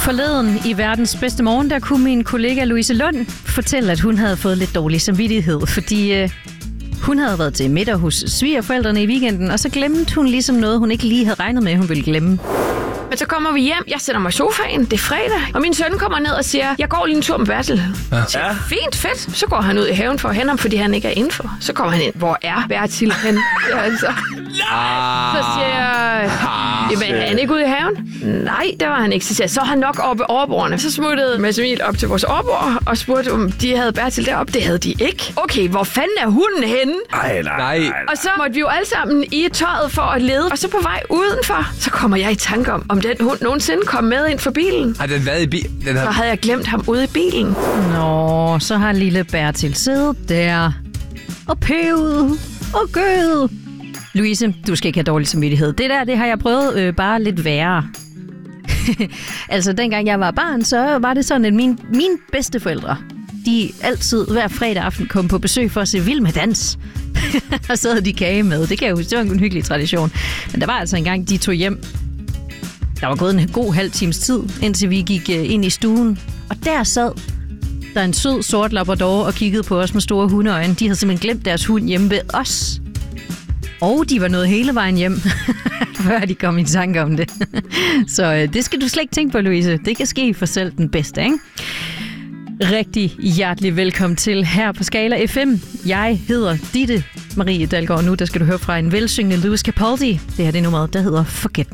Forleden i verdens bedste morgen, der kunne min kollega Louise Lund fortælle, at hun havde fået lidt dårlig samvittighed, fordi hun havde været til middag hos svigerforældrene i weekenden, og så glemte hun ligesom noget, hun ikke lige havde regnet med, hun ville glemme. Men så kommer vi hjem, jeg sætter mig i sofaen, det er fredag, og min søn kommer ned og siger, jeg går lige en tur med Bertil. Ja. Fint, fedt. Så går han ud i haven for at hente ham, fordi han ikke er indenfor. Så kommer han ind, hvor er Bertil hen? Altså. Så siger jeg, jamen er han ikke ude i haven? Nej, det var han ikke. Så siger jeg, så er han nok oppe ved overbordene. Så smuttede Mads Emil op til vores overbord og spurgte, om de havde Bertil deroppe. Det havde de ikke. Okay, hvor fanden er hunden henne? Nej. Og så måtte vi jo alle sammen i tøjet for at lede. Og så på vej udenfor, så kommer jeg i tanke om den hund nogensinde kom med ind for bilen. Har den været i bilen? Så havde jeg glemt ham ude i bilen. Nå, så har lille Bertil siddet der og pøvet og gødet. Louise, du skal ikke have dårlig samvittighed. Det har jeg prøvet bare lidt værre. Altså, dengang jeg var barn, så var det sådan, at mine bedsteforældre, de altid hver fredag aften kom på besøg for at se Vild med Dans. Og så havde de kage med. Det kan jeg huske, det var en hyggelig tradition. Men der var altså engang, de tog hjem. Der var gået en god halv times tid, indtil vi gik ind i stuen. Og der sad der en sød sort labrador og kiggede på os med store hundeøjne. De havde simpelthen glemt deres hund hjemme ved os. Og de var nået hele vejen hjem, før de kom i tanke om det. Så det skal du slet ikke tænke på, Louise. Det kan ske for selv den bedste, ikke? Rigtig hjertelig velkommen til her på Skala FM. Jeg hedder Ditte Marie Dalgaard, og nu der skal du høre fra en velsyngende Lewis Capaldi. Det her det er nummeret, der hedder Forget